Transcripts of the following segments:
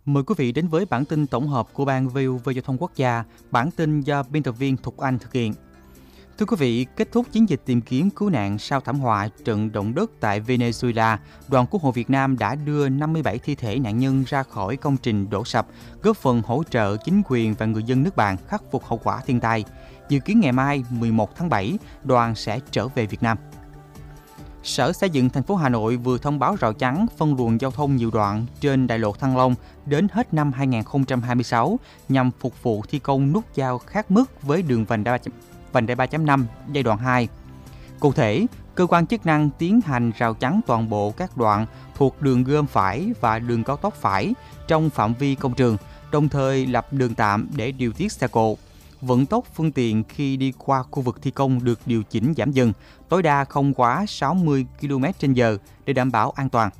Mời quý vị đến với bản tin tổng hợp của Ban VOV Giao thông Quốc gia, bản tin do biên tập viên Thục Anh thực hiện. Thưa quý vị, kết thúc chiến dịch tìm kiếm cứu nạn sau thảm họa trận động đất tại Venezuela, đoàn cứu hộ Việt Nam đã đưa 57 thi thể nạn nhân ra khỏi công trình đổ sập, góp phần hỗ trợ chính quyền và người dân nước bạn khắc phục hậu quả thiên tai. Dự kiến ngày mai 11 tháng 7, đoàn sẽ trở về Việt Nam. Sở Xây dựng thành phố Hà Nội vừa thông báo rào chắn phân luồng giao thông nhiều đoạn trên đại lộ Thăng Long đến hết năm 2026 nhằm phục vụ thi công nút giao khác mức với đường vành đai 3.5 giai đoạn 2. Cụ thể, cơ quan chức năng tiến hành rào chắn toàn bộ các đoạn thuộc đường gom phải và đường cao tốc phải trong phạm vi công trường, đồng thời lập đường tạm để điều tiết xe cộ. Vận tốc phương tiện khi đi qua khu vực thi công được điều chỉnh giảm dần, tối đa không quá 60 km/h để đảm bảo an toàn.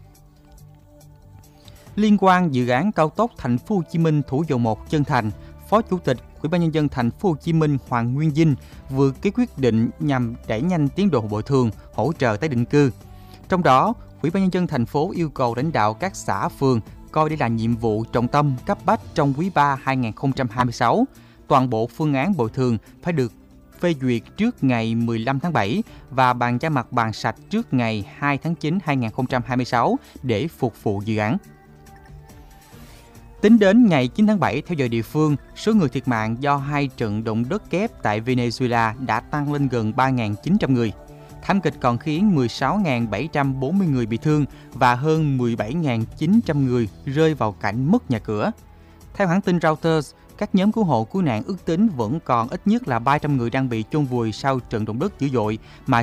Liên quan dự án cao tốc Thành phố Hồ Chí Minh Thủ Dầu Một Trân Thành, Phó Chủ tịch Ủy ban nhân dân Thành phố Hồ Chí Minh Hoàng Nguyên Dinh vừa ký quyết định nhằm đẩy nhanh tiến độ bồi thường, hỗ trợ tái định cư. Trong đó, Ủy ban nhân dân thành phố yêu cầu lãnh đạo các xã phường coi đây là nhiệm vụ trọng tâm cấp bách trong quý 3 2026. Toàn bộ phương án bồi thường phải được phê duyệt trước ngày 15 tháng 7 và bàn giao mặt bằng sạch trước ngày 2 tháng 9 2026 để phục vụ dự án. Tính đến ngày 9 tháng 7 theo giờ địa phương, số người thiệt mạng do hai trận động đất kép tại Venezuela đã tăng lên gần 3.900 người. Thảm kịch còn khiến 16.740 người bị thương và hơn 17.900 người rơi vào cảnh mất nhà cửa. Theo hãng tin Reuters, các nhóm cứu hộ cứu nạn ước tính vẫn còn ít nhất là 300 người đang bị chôn vùi sau trận động đất dữ dội mà